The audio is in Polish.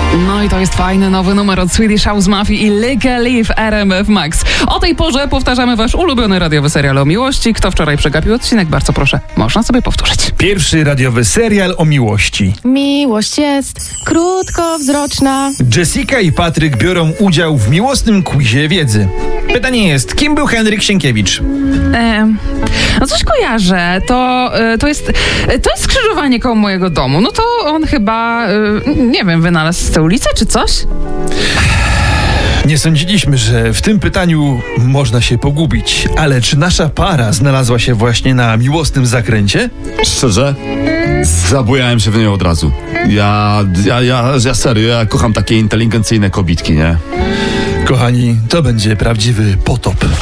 No i to jest fajny nowy numer od Swedish House Mafia i Like a Leaf RMF Max. O tej porze powtarzamy wasz ulubiony radiowy serial o miłości. Kto wczoraj przegapił odcinek, bardzo proszę, można sobie powtórzyć. Pierwszy radiowy serial o miłości. Miłość jest krótkowzroczna. Jessica i Patryk biorą udział w miłosnym quizie wiedzy. Pytanie jest, kim był Henryk Sienkiewicz? No coś kojarzę. To jest skrzyżowanie koło mojego domu. No to on chyba, nie wiem, wynalazł tę ulicę czy coś? Nie sądziliśmy, że w tym pytaniu można się pogubić. Ale czy nasza para znalazła się właśnie na miłosnym zakręcie? Szczerze? Zabujałem się w niej od razu. Ja serio, ja kocham takie inteligencyjne kobitki, nie? Kochani, to będzie prawdziwy potop.